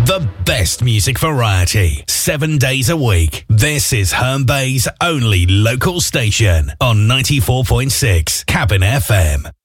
The best music variety, 7 days a week. This is Herne Bay's only local station on 94.6 Cabin FM.